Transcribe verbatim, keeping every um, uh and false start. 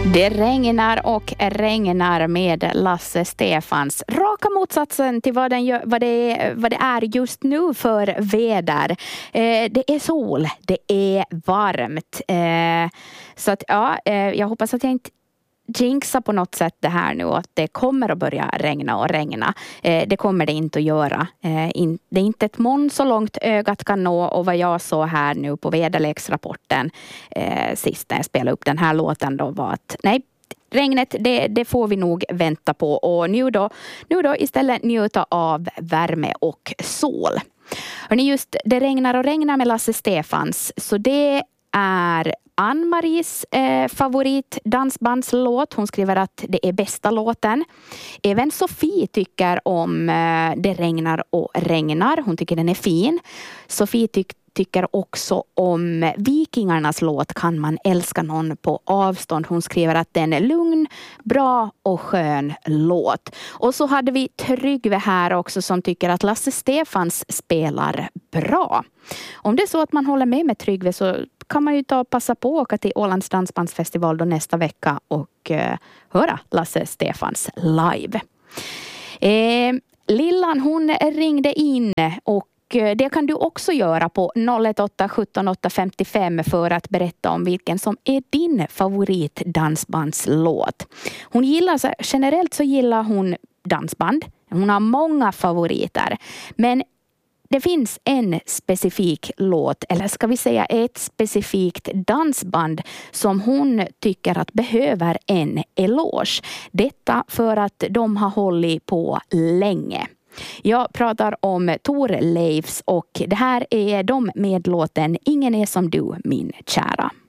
Det regnar och regnar med Lasse Stefans. Raka motsatsen till vad, den gör, vad, det, är, vad det är just nu för väder. Eh, det är sol, det är varmt. Eh, så att ja, eh, jag hoppas att jag inte jinxa på något sätt det här nu, att det kommer att börja regna och regna. Eh, det kommer det inte att göra. Eh, in, det är inte ett moln så långt ögat kan nå, och vad jag såg här nu på väderleksrapporten eh, sist när jag spelade upp den här låten då var att nej, regnet det, det får vi nog vänta på, och nu då, nu då istället njuta av värme och sol. Hörrni, just det regnar och regnar med Lasse Stefans, så det är Ann-Maries eh, favorit dansbandslåt. Hon skriver att det är bästa låten. Även Sofie tycker om eh, Det regnar och regnar. Hon tycker den är fin. Sofie ty- tycker också om Vikingarnas låt Kan man älska någon på avstånd. Hon skriver att den är lugn, bra och skön låt. Och så hade vi Tryggve här också som tycker att Lasse Stefans spelar bra. Om det är så att man håller med med Tryggve, så kan man ju ta och passa på att åka till Ålands dansbandsfestival då nästa vecka och eh, höra Lasse Stefans live. Eh, Lillan, hon ringde in, och det kan du också göra på noll ett åtta sjutton åtta femtiofem för att berätta om vilken som är din favorit dansbandslåt. Hon gillar, så, generellt så gillar hon dansband. Hon har många favoriter. Men det finns en specifik låt, eller ska vi säga ett specifikt dansband som hon tycker att behöver en eloge. Detta för att de har hållit på länge. Jag pratar om Thorleifs, och det här är de med låten Ingen är som du, min kära.